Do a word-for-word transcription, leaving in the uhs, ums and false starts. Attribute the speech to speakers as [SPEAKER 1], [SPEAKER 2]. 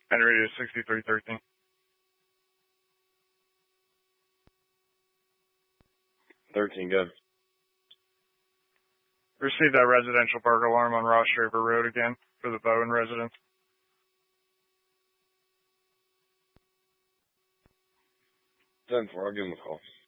[SPEAKER 1] And radio sixty-three thirteen.
[SPEAKER 2] thirteen, good.
[SPEAKER 1] Received that residential burglar alarm on Ross Shaver Road again for the Bowen residence.
[SPEAKER 2] ten four, I'll give him a call.